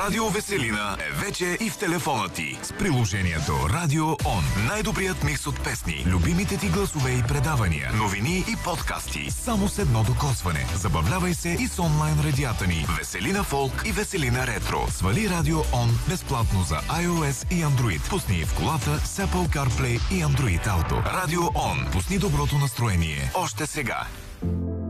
Радио Веселина е вече и в телефона ти. С приложението Радио Он. Най-добрият микс от песни, любимите ти гласове и предавания, новини и подкасти. Само с едно докосване. Забавлявай се и с онлайн радията ни. Веселина Фолк и Веселина Ретро. Свали Радио Он безплатно за iOS и Android. Пусни в колата с Apple CarPlay и Android Auto. Радио Он. Пусни доброто настроение. Още сега.